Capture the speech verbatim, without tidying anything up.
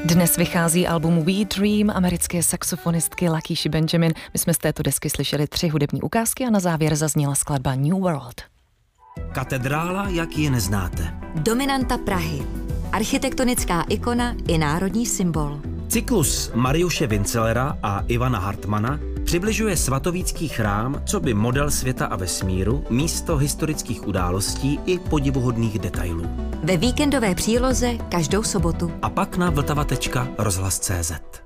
Dnes vychází album We Dream americké saxofonistky Lakíši Benjamin. My jsme z této desky slyšeli tři hudební ukázky a na závěr zazněla skladba New World. Katedrála, jak ji neznáte. Dominanta Prahy. Architektonická ikona i národní symbol. Cyklus Mariuše Vincelera a Ivana Hartmana přibližuje svatovícký chrám coby model světa a vesmíru, místo historických událostí i podivuhodných detailů. Ve víkendové příloze každou sobotu. A pak na vltava tečka rozhlas tečka cé zet.